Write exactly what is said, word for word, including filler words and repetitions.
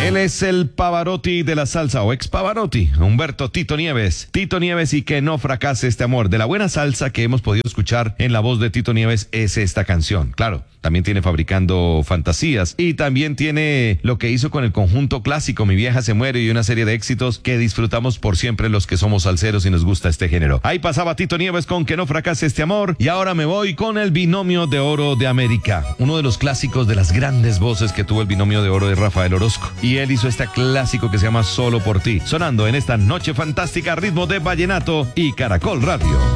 Él es el Pavarotti de la salsa, o ex Pavarotti, Humberto Tito Nieves. Tito Nieves y que no fracase este amor. De la buena salsa que hemos podido escuchar en la voz de Tito Nieves es esta canción. Claro, también tiene Fabricando Fantasías y también tiene lo que hizo con el conjunto clásico Mi Vieja Se Muere y una serie de éxitos que disfrutamos por siempre los que somos salseros y nos gusta este género. Ahí pasaba Tito Nieves con Que no fracase este amor y ahora me voy con el Binomio de Oro de América, uno de los clásicos de las grandes voces que tuvo el Binomio de Oro de Rafael Orozco. Y él hizo este clásico que se llama Solo por ti, sonando en esta noche fantástica a ritmo de vallenato y Caracol Radio.